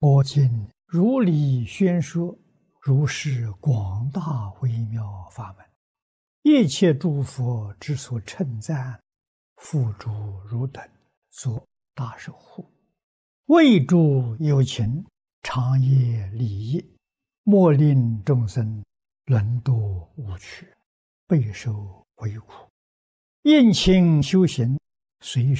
我今如理宣说，如是广大微妙法门，一切诸佛之所称赞，付诸汝等作大守护，为诸有情长夜利益，莫令众生沦堕无趣，备受为苦。应勤修行，随